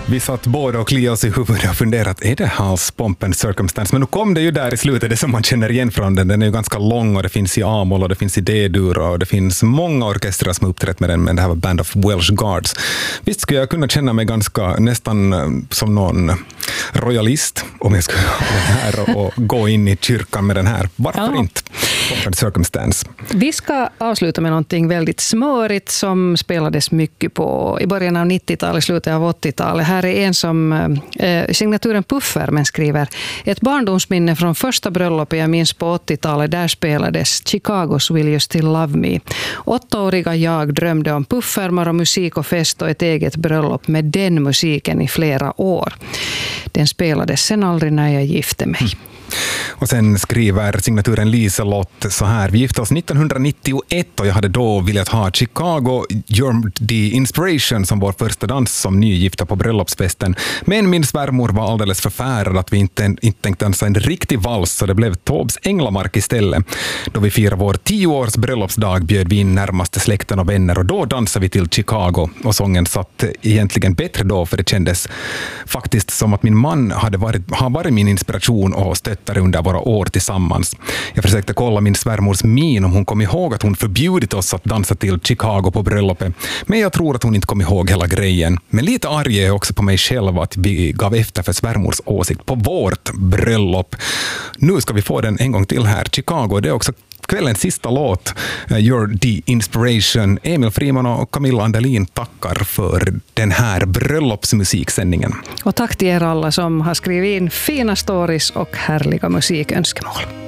Vi satt båda och kliade oss i huvudet och funderat, är det Hals Pomp and Circumstance? Men nu kom det ju där i slutet, det som man känner igen från den. Den är ju ganska lång och det finns i A-moll och det finns i D-dur och det finns många orkestrar som har uppträtt med den, men det här var Band of Welsh Guards. Visst skulle jag kunna känna mig ganska nästan som någon royalist om jag skulle ha den här och gå in i kyrkan med den här. Varför inte? Pomp and Circumstance. Vi ska avsluta med någonting väldigt smörigt som spelades mycket på i början av 90-talet, slutet av 80-talet. Här är en som signaturen Puffer, men skriver ett barndomsminne från första bröllopet jag minns på 80-talet. Där spelades Chicagos Will You Still Love Me. 8-åriga jag drömde om puffermar och musik och fest och ett eget bröllop med den musiken i flera år. Den spelades sen aldrig när jag gifte mig. Och sen skriver signaturen Liselott så här: vi gifte oss 1991 och jag hade då velat ha Chicago You're the Inspiration som vår första dans som nygifta på bröllopsfesten. Men min svärmor var alldeles förfärad att vi inte tänkte dansa en riktig vals, så det blev Tobs Änglamark istället. Då vi firade vår 10-års bröllopsdag bjöd vi in närmaste släkten och vänner och då dansade vi till Chicago. Och sången satt egentligen bättre då, för det kändes faktiskt som att min man har varit min inspiration och stöttare under våra år tillsammans. Jag försökte kolla min svärmors min om hon kom ihåg att hon förbjudit oss att dansa till Chicago på bröllopet. Men jag tror att hon inte kom ihåg hela grejen. Men lite arg är jag också på mig själv att vi gav efter för svärmors åsikt på vårt bröllop. Nu ska vi få den en gång till här. Chicago, det är också kvällens sista låt, You're the Inspiration. Emil Friman och Camilla Andelin tackar för den här bröllopsmusiksändningen. Och tack till er alla som har skrivit in fina stories och härliga musikönskemål.